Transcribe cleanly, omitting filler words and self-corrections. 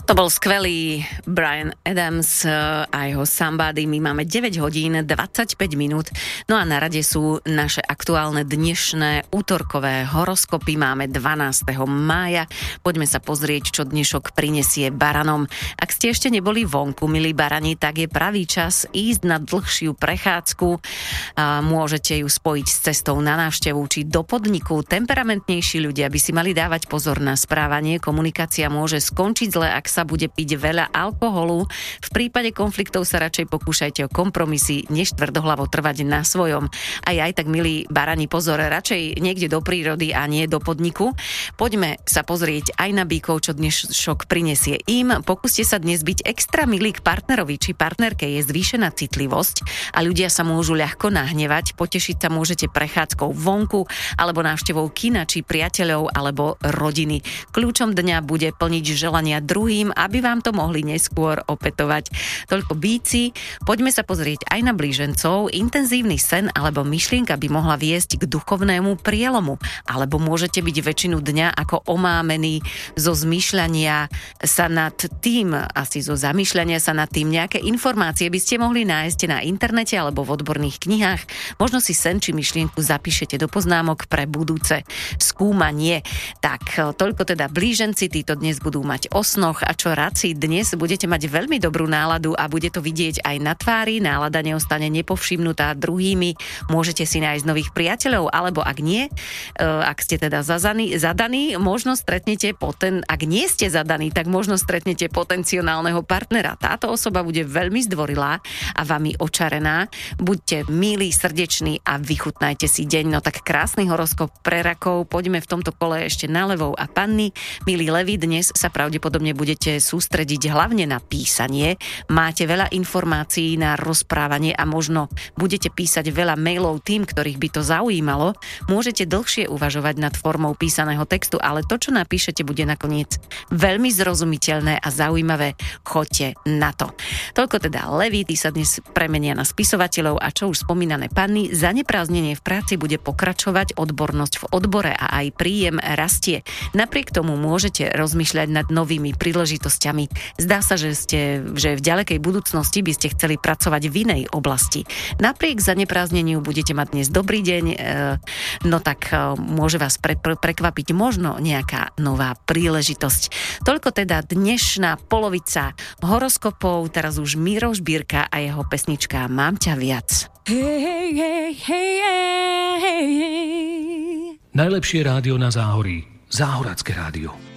To bol skvelý Bryan Adams a jeho Somebody. My máme 9 hodín 25 minút. No a na rade sú naše aktuálne dnešné útorkové horoskopy. Máme 12. mája. Poďme sa pozrieť, čo dnešok prinesie baranom. Ak ste ešte neboli vonku, milí barani, tak je pravý čas ísť na dlhšiu prechádzku. Môžete ju spojiť s cestou na návštevu či do podniku. Temperamentnejší ľudia by si mali dávať pozor na správanie. Komunikácia môže skončiť zle, ak sa bude piť veľa alkoholu. V prípade konfliktov sa radšej pokúšajte o kompromisy, než tvrdohlavo trvať na svojom. Aj tak, milí barani, pozor, radšej niekde do prírody a nie do podniku. Poďme sa pozrieť aj na bíkov, čo dnešok prinesie im. Pokúste sa dnes byť extra milí k partnerovi či partnerke, je zvýšená citlivosť a ľudia sa môžu ľahko nahnevať. Potešiť sa môžete prechádzkou vonku alebo návštevou kina či priateľov alebo rodiny. Kľúčom dňa bude plniť želania druhým, aby vám to mohli neskôr opätovať. Toľko bíci. Poďme sa pozrieť aj na blížencov. Intenzívny sen alebo myšlienka by mohla viesť k duchovnému prielomu. Alebo môžete byť väčšinu dňa ako omámení zo zmýšľania sa nad tým, asi zo zamýšľania sa nad tým. Nejaké informácie by ste mohli nájsť na internete alebo v odborných knihách. Možno si sen či myšlienku zapíšete do poznámok pre budúce skúmanie. Tak, toľko teda blíženci, títo dnes budú mať osnoch. A čo radci, dnes budete mať veľmi dobrú náladu a bude to vidieť aj na tvári. Nálada neostane nepovšimnutá druhými. Môžete si nájsť nových priateľov, alebo ak nie, ak ste teda zadaní, možno stretnete ak nie ste zadaní, tak možno stretnete potenciálneho partnera. Táto osoba bude veľmi zdvorilá a vami očarená. Buďte milí, srdeční a vychutnajte si deň. No tak krásny horoskop pre rakov. Poďme v tomto kole ešte na levov a panny. Milí leví, dnes sa pravdepodobne budete sústrediť hlavne na písanie. Máte veľa informácií na rozprávanie a možno budete písať veľa mailov tým, ktorých by to zaujímalo. Môžete dlhšie uvažovať nad formou písaného textu, ale to, čo napíšete, bude nakoniec veľmi zrozumiteľné a zaujímavé. Choďte na to. Toľko teda leví, tí sa dnes premenia na spisovateľov a čo už spomínané panny, zaneprázdnenie v práci bude pokračovať, odbornosť v odbore a aj príjem rastie. Napriek tomu môžete rozmýšľať nad novými príležitosťami. Zdá sa, že v ďalekej budúcnosti by ste chceli pracovať v inej oblasti. Napriek zaneprázdneniu budete mať dnes dobrý deň, no tak môže vás prekvapiť možno nejaká nová príležitosť. Toľko teda dnešná polovica horoskopov, teraz už Miro Žbírka a jeho pesnička Mám ťa viac. Hey, hey, hey, hey, hey. Najlepšie rádio na Záhorí. Záhoracké rádio.